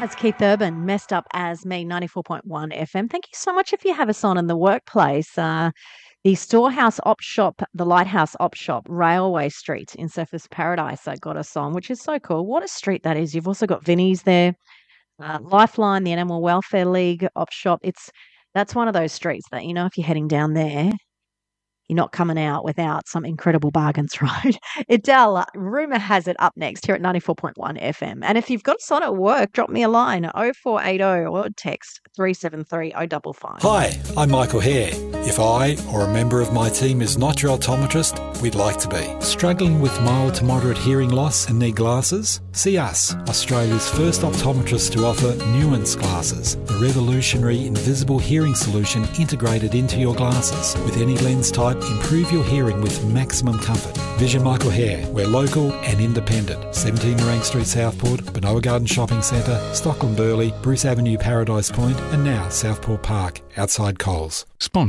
That's Keith Urban, Messed Up As Me, 94.1 FM. Thank you so much if you have us on in the workplace. The Storehouse Op Shop, the Lighthouse Op Shop, Railway Street in Surfers Paradise, got us on, which is so cool. What a street that is. You've also got Vinnie's there. Lifeline, the Animal Welfare League Op Shop. That's one of those streets that, if you're heading down there, you're not coming out without some incredible bargains, right? Adele, rumour has it up next here at 94.1 FM. And if you've got us on at work, drop me a line, 0480 or text 373 055. Hi, I'm Michael Hare. If I or a member of my team is not your optometrist, we'd like to be. Struggling with mild to moderate hearing loss and need glasses? See us, Australia's first optometrist to offer Nuance glasses, the revolutionary invisible hearing solution integrated into your glasses. With any lens type, improve your hearing with maximum comfort. Vision Michael Hare. We're local and independent. 17 Morang Street, Southport, Benoa Garden Shopping Centre, Stockland Burleigh, Bruce Avenue, Paradise Point, and now Southport Park, outside Coles.